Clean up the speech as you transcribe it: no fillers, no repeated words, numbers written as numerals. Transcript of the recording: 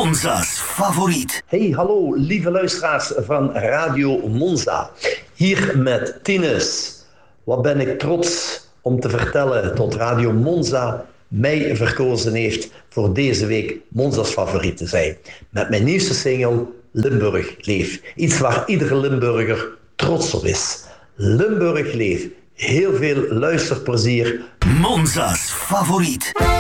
Monza's favoriet. Hey, hallo lieve luisteraars van Radio Monza. Hier met Tinus. Wat ben ik trots om te vertellen dat Radio Monza mij verkozen heeft voor deze week Monza's favoriet te zijn. Met mijn nieuwste single Limburg Leef. Iets waar iedere Limburger trots op is. Limburg Leef. Heel veel luisterplezier. Monza's favoriet.